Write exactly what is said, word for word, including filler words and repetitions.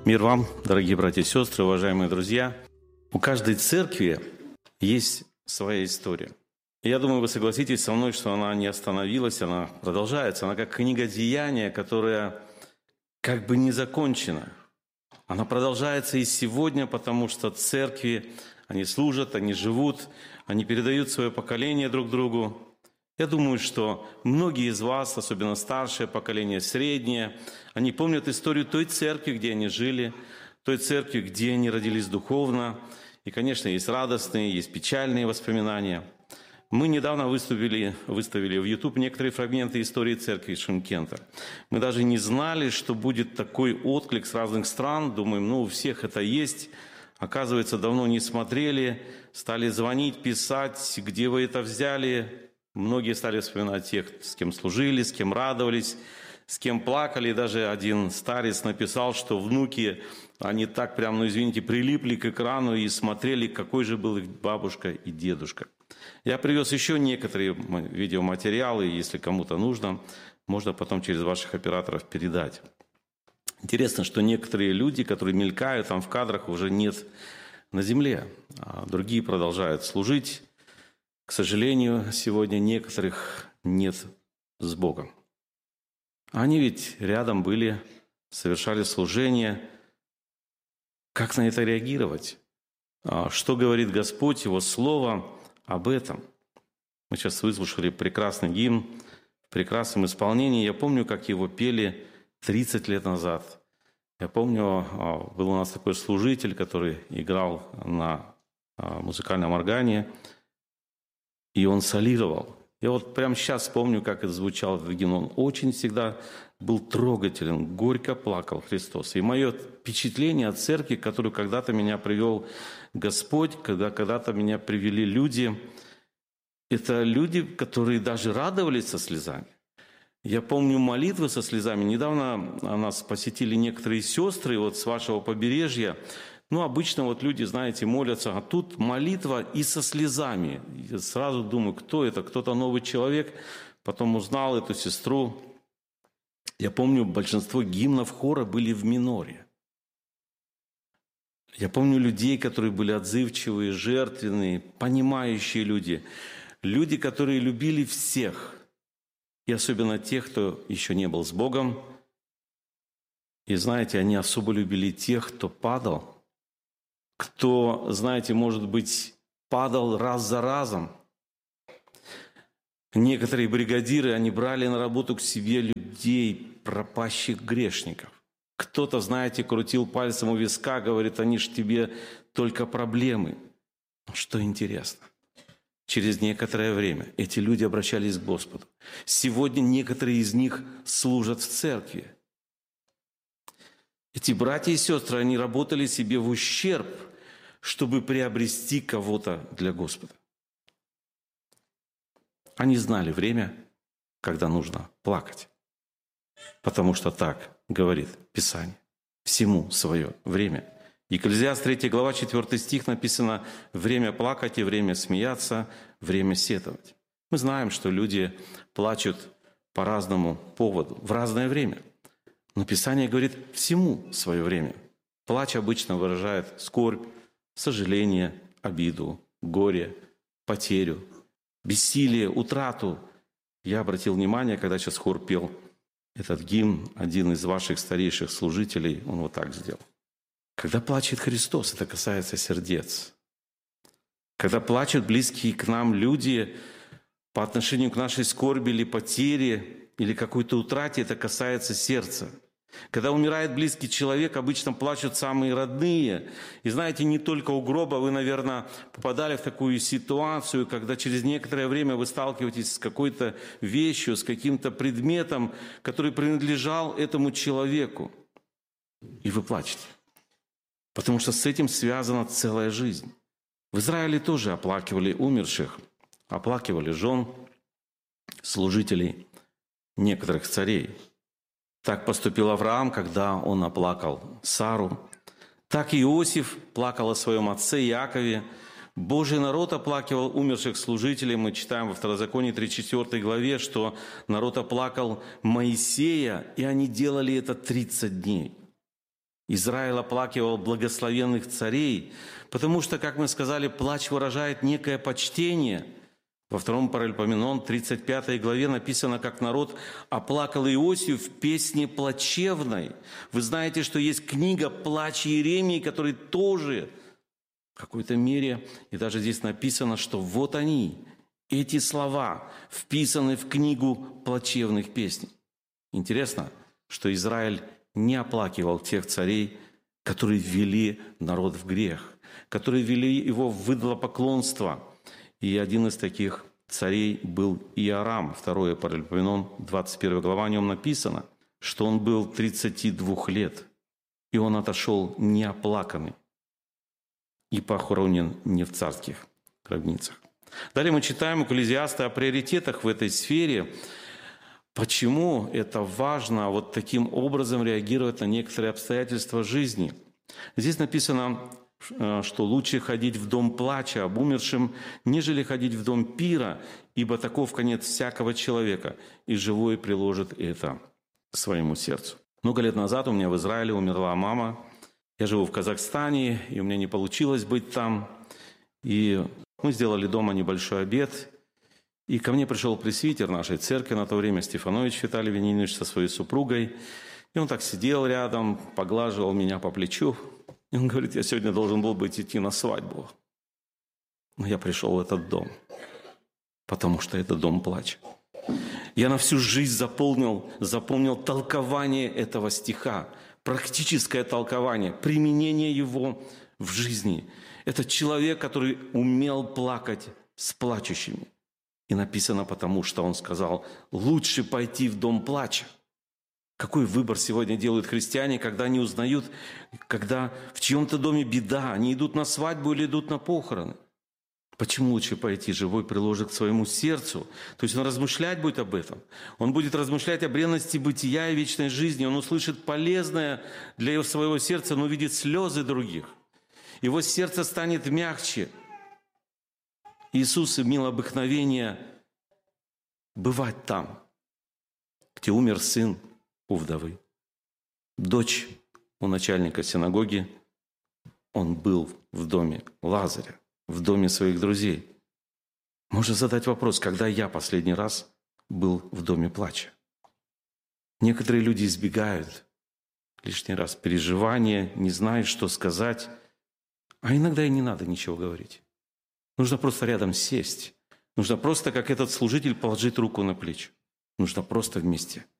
Мир вам, дорогие братья и сестры, уважаемые друзья. У каждой церкви есть своя история. И я думаю, вы согласитесь со мной, что она не остановилась, она продолжается. Она как книга Деяния, которая как бы не закончена. Она продолжается и сегодня, потому что церкви, они служат, они живут, они передают свое поколение друг другу. Я думаю, что многие из вас, особенно старшее поколение, среднее, они помнят историю той церкви, где они жили, той церкви, где они родились духовно. И, конечно, есть радостные, есть печальные воспоминания. Мы недавно выступили, выставили в YouTube некоторые фрагменты истории церкви Шымкента. Мы даже не знали, что будет такой отклик с разных стран. Думаем, ну, у всех это есть. Оказывается, давно не смотрели, стали звонить, писать, где вы это взяли. Многие стали вспоминать тех, с кем служили, с кем радовались, с кем плакали. Даже один старец написал, что внуки, они так прям, ну извините, прилипли к экрану и смотрели, какой же был их бабушка и дедушка. Я привез еще некоторые видеоматериалы, если кому-то нужно, можно потом через ваших операторов передать. Интересно, что некоторые люди, которые мелькают там в кадрах, уже нет на земле, а другие продолжают служить. К сожалению, сегодня некоторых нет с Богом. Они ведь рядом были, совершали служение. Как на это реагировать? Что говорит Господь, Его Слово об этом? Мы сейчас выслушали прекрасный гимн в прекрасном исполнении. Я помню, как его пели тридцать лет назад. Я помню, был у нас такой служитель, который играл на музыкальном органе, и он солировал. Я вот прямо сейчас помню, как это звучало этот гимн. Он очень всегда был трогателен, горько плакал Христос. И мое впечатление от церкви, которую когда-то меня привел Господь, когда когда-то меня привели люди, это люди, которые даже радовались со слезами. Я помню молитвы со слезами. Недавно нас посетили некоторые сестры вот с вашего побережья. Ну, обычно вот люди, знаете, молятся, а тут молитва и со слезами. Я сразу думаю, кто это? Кто-то новый человек. Потом узнал эту сестру. Я помню, большинство гимнов хора были в миноре. Я помню людей, которые были отзывчивые, жертвенные, понимающие люди. Люди, которые любили всех. И особенно тех, кто еще не был с Богом. И знаете, они особо любили тех, кто падал. Кто, знаете, может быть, падал раз за разом. Некоторые бригадиры, они брали на работу к себе людей, пропащих грешников. Кто-то, знаете, крутил пальцем у виска, говорит, они ж тебе только проблемы. Что интересно, через некоторое время эти люди обращались к Господу. Сегодня некоторые из них служат в церкви. Эти братья и сестры, они работали себе в ущерб, чтобы приобрести кого-то для Господа. Они знали время, когда нужно плакать. Потому что так говорит Писание. Всему свое время. Екклезиаст третья глава, четвёртый стих написано: «Время плакать и время смеяться, время сетовать». Мы знаем, что люди плачут по разному поводу, в разное время. Но Писание говорит всему свое время. Плач обычно выражает скорбь, сожаление, обиду, горе, потерю, бессилие, утрату. Я обратил внимание, когда сейчас хор пел этот гимн, один из ваших старейших служителей, он вот так сделал. Когда плачет Христос, это касается сердец. Когда плачут близкие к нам люди по отношению к нашей скорби или потере, или какой-то утрате, это касается сердца. Когда умирает близкий человек, обычно плачут самые родные. И знаете, не только у гроба, вы, наверное, попадали в такую ситуацию, когда через некоторое время вы сталкиваетесь с какой-то вещью, с каким-то предметом, который принадлежал этому человеку. И вы плачете. Потому что с этим связана целая жизнь. В Израиле тоже оплакивали умерших, оплакивали жен, служителей, некоторых царей. Так поступил Авраам, когда он оплакал Сару. Так и Иосиф плакал о своем отце Иакове. Божий народ оплакивал умерших служителей. Мы читаем во Второзаконии тридцать четвёртой главе, что народ оплакал Моисея, и они делали это тридцать дней. Израиль оплакивал благословенных царей, потому что, как мы сказали, плач выражает некое почтение. Во втором Паралипоменон, тридцать пятой главе написано, как народ оплакал Иосию в песне плачевной. Вы знаете, что есть книга «Плач Иеремии», который тоже в какой-то мере, и даже здесь написано, что вот они, эти слова, вписаны в книгу плачевных песней. Интересно, что Израиль не оплакивал тех царей, которые ввели народ в грех, которые ввели его в идолопоклонство. И один из таких царей был Иорам. Второе Паралипоменон, двадцать первая глава, о нем написано, что он был тридцати двух лет, и он отошел неоплаканный и похоронен не в царских гробницах. Далее мы читаем у Экклезиаста о приоритетах в этой сфере. Почему это важно вот таким образом реагировать на некоторые обстоятельства жизни? Здесь написано, что лучше ходить в дом плача об умершем, нежели ходить в дом пира, ибо таков конец всякого человека, и живой приложит это к своему сердцу. Много лет назад у меня в Израиле умерла мама. Я живу в Казахстане, и у меня не получилось быть там. И мы сделали дома небольшой обед. И ко мне пришел пресвитер нашей церкви на то время, Стефанович Виталий Вениаминович, со своей супругой. И он так сидел рядом, поглаживал меня по плечу. И он говорит: я сегодня должен был бы идти на свадьбу. Но я пришел в этот дом, потому что это дом плача. Я на всю жизнь запомнил, запомнил толкование этого стиха, практическое толкование, применение его в жизни. Это человек, который умел плакать с плачущими. И написано потому, что он сказал: лучше пойти в дом плача. Какой выбор сегодня делают христиане, когда они узнают, когда в чьем-то доме беда, они идут на свадьбу или идут на похороны? Почему лучше пойти? Живой приложит к своему сердцу. То есть он размышлять будет об этом. Он будет размышлять о бренности бытия и вечной жизни. Он услышит полезное для своего сердца, но увидит слезы других. Его сердце станет мягче. Иисус имел обыкновение бывать там, где умер сын у вдовы, дочь у начальника синагоги. Он был в доме Лазаря, в доме своих друзей. Можно задать вопрос, когда я последний раз был в доме плача? Некоторые люди избегают лишний раз переживания, не знают, что сказать, а иногда и не надо ничего говорить. Нужно просто рядом сесть. Нужно просто, как этот служитель, положить руку на плечо. Нужно просто вместе